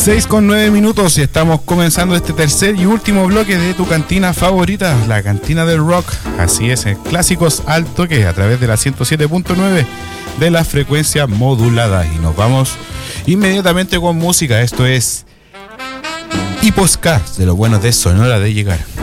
6:09 y estamos comenzando este tercer y último bloque de tu cantina favorita, la cantina del rock. Así es, clásicos al toque a través de la 107.9 de la frecuencia modulada. Y nos vamos inmediatamente con música. Esto es Hiposca, de lo bueno de Sonora de Llegar.